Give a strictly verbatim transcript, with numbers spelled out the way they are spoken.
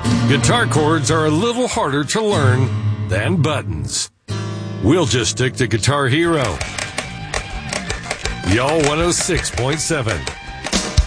Guitar chords are a little harder to learn than buttons. We'll just stick to Guitar Hero. Y'all one oh six point seven.